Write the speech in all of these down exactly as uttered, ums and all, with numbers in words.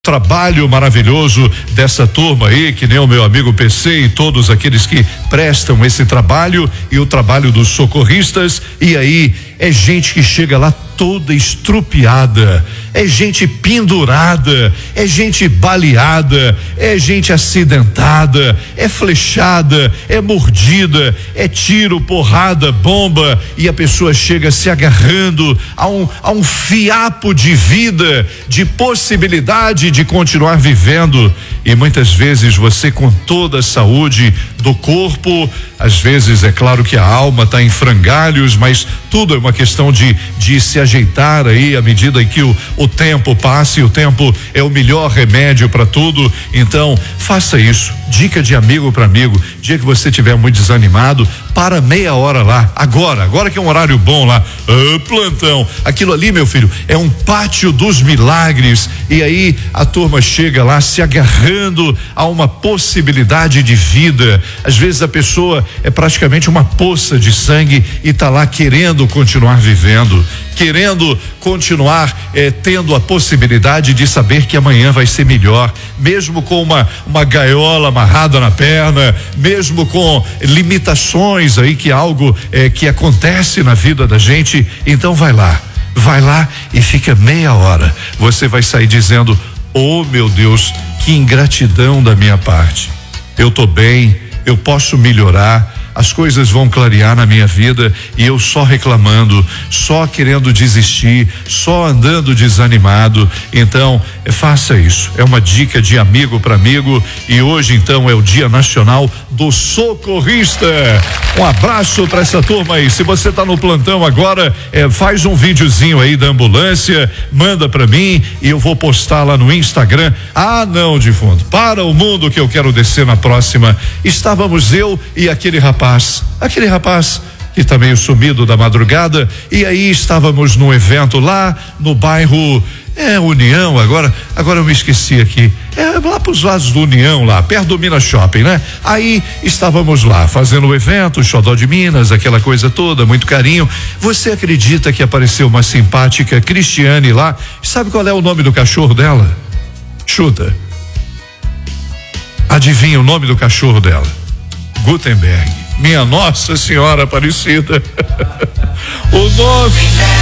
Trabalho maravilhoso dessa turma aí, que nem o meu amigo P C e todos aqueles que prestam esse trabalho, e o trabalho dos socorristas. E aí é gente que chega lá toda estrupiada, é gente pendurada, é gente baleada, é gente acidentada, é flechada, é mordida, é tiro, porrada, bomba, e a pessoa chega se agarrando a um, a um fiapo de vida, de possibilidade de continuar vivendo. E muitas vezes você, com toda a saúde do corpo, às vezes é claro que a alma está em frangalhos, mas tudo é uma questão de de se ajeitar aí à medida que o, o tempo passa, e o tempo é o melhor remédio para tudo. Então faça isso, dica de amigo para amigo. Dia que você estiver muito desanimado, para meia hora lá, agora, agora que é um horário bom lá, ah, plantão, aquilo ali, meu filho, é um pátio dos milagres. E aí a turma chega lá se agarrando a uma possibilidade de vida. Às vezes a pessoa é praticamente uma poça de sangue e tá lá querendo continuar vivendo, querendo continuar eh, tendo a possibilidade de saber que amanhã vai ser melhor, mesmo com uma uma gaiola amarrada na perna, mesmo com limitações aí, que é algo eh, que acontece na vida da gente. Então vai lá, vai lá e fica meia hora. Você vai sair dizendo: oh meu Deus, que ingratidão da minha parte. Eu tô bem, eu posso melhorar, as coisas vão clarear na minha vida, e eu só reclamando, só querendo desistir, só andando desanimado. Então faça isso, é uma dica de amigo para amigo. E hoje então é o Dia Nacional do Socorrista. Um abraço para essa turma aí. Se você tá no plantão agora, eh, faz um videozinho aí da ambulância, manda para mim e eu vou postar lá no Instagram. Ah não, de fundo, para o mundo que eu quero descer na próxima. Estávamos eu e aquele rapaz, aquele rapaz que tá meio sumido da madrugada, e aí estávamos num evento lá no bairro é União, agora agora eu me esqueci aqui, é lá pros lados do União, lá perto do Minas Shopping, né? Aí estávamos lá fazendo o evento, Xodó de Minas, aquela coisa toda, muito carinho. Você acredita que apareceu uma simpática Cristiane lá? Sabe qual é o nome do cachorro dela? Chuta. Adivinha o nome do cachorro dela? Gutenberg. Minha Nossa Senhora Aparecida. O nome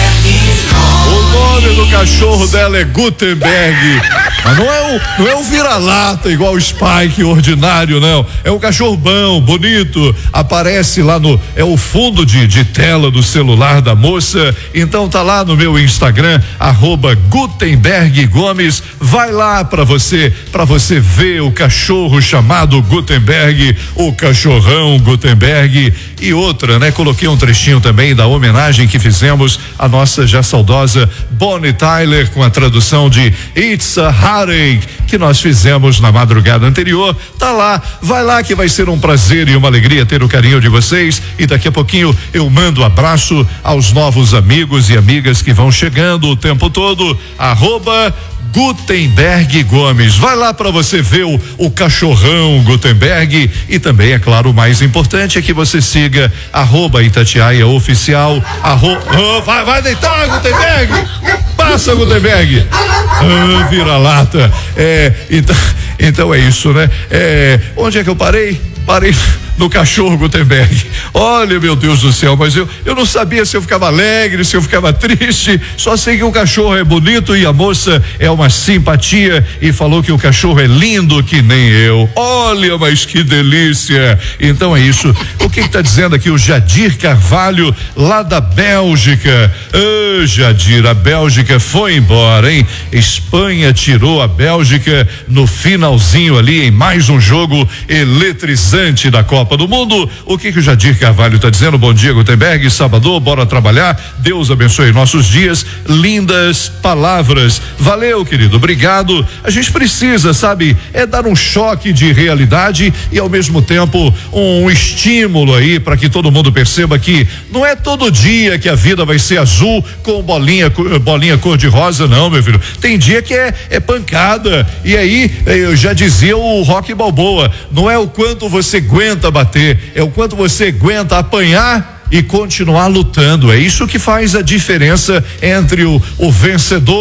O nome do cachorro dela é Gutenberg. Mas não é o, não é o vira-lata igual o Spike ordinário, não. É um cachorro bom, bonito. Aparece lá no, é o fundo de, de tela do celular da moça. Então tá lá no meu Instagram, arroba Gutenberg Gomes. Vai lá pra você, pra você ver o cachorro chamado Gutenberg, o cachorrão Gutenberg. E outra, né? Coloquei um trechinho também da homenagem que fizemos à nossa já saudosa Bonnie Tyler, com a tradução de It's a Heartache, que nós fizemos na madrugada anterior. Tá lá, vai lá que vai ser um prazer e uma alegria ter o carinho de vocês. E daqui a pouquinho eu mando abraço aos novos amigos e amigas que vão chegando o tempo todo. Arroba Gutenberg Gomes. Vai lá para você ver o, o cachorrão Gutenberg. E também, é claro, o mais importante é que você siga arroba Itatiaia Oficial. Arro, oh, vai, vai deitar, Gutenberg! Passa, Gutenberg! Ah, vira-lata. É, então, então é isso, né? É, onde é que eu parei? Parei no cachorro Gutenberg. Olha, meu Deus do céu, mas eu, eu não sabia se eu ficava alegre, se eu ficava triste. Só sei que o cachorro é bonito e a moça é uma simpatia e falou que o cachorro é lindo que nem eu. Olha, mas que delícia. Então é isso. O que está dizendo aqui o Jadir Carvalho, lá da Bélgica? Ah, Jadir, a Bélgica foi embora, hein? Espanha tirou a Bélgica no finalzinho ali, em mais um jogo eletrizante da Copa do Mundo. O que que o Jadir Carvalho está dizendo? Bom dia, Gutenberg, sábado, bora trabalhar, Deus abençoe nossos dias. Lindas palavras, valeu, querido, obrigado. A gente precisa, sabe, é dar um choque de realidade e ao mesmo tempo um estímulo aí para que todo mundo perceba que não é todo dia que a vida vai ser azul com bolinha bolinha cor de rosa, não, meu filho. Tem dia que é, é pancada. E aí, eu já dizia o Rocky Balboa, não é o quanto você aguenta bater, é o quanto você aguenta apanhar e continuar lutando. É isso que faz a diferença entre o, o vencedor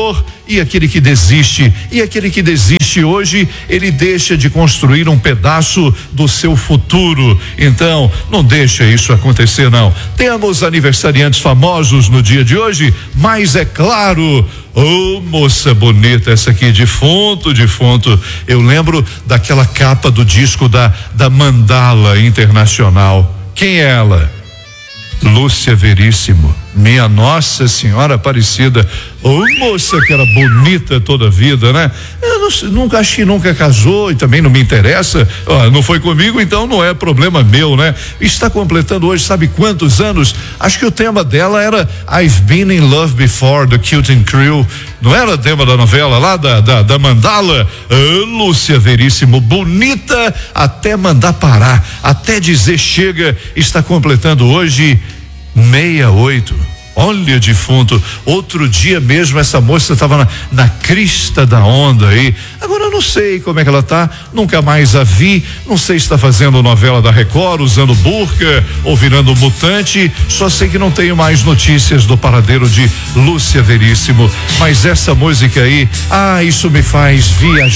e aquele que desiste, e aquele que desiste hoje, ele deixa de construir um pedaço do seu futuro. Então, não deixa isso acontecer, não. Temos aniversariantes famosos no dia de hoje, mas é claro, ô moça bonita, essa aqui, defunto, defunto. Eu lembro daquela capa do disco da, da Mandala Internacional. Quem é ela? Lúcia Veríssimo, minha Nossa Senhora Aparecida. Ô moça que era bonita toda a vida, né? Eu não, nunca, acho que nunca casou e também não me interessa. Ó, não foi comigo, então não é problema meu, né? Está completando hoje, sabe quantos anos? Acho que o tema dela era I've Been in Love Before, do Cute and Crew. Não era o tema da novela lá da, da, da Mandala? Ah, Lúcia Veríssimo, bonita até mandar parar, até dizer chega. Está completando hoje sessenta e oito. Olha, defunto, outro dia mesmo essa moça estava na, na crista da onda aí. Agora eu não sei como é que ela tá, nunca mais a vi, não sei se está fazendo novela da Record, usando burca ou virando mutante, só sei que não tenho mais notícias do paradeiro de Lúcia Veríssimo, mas essa música aí, ah, isso me faz viajar.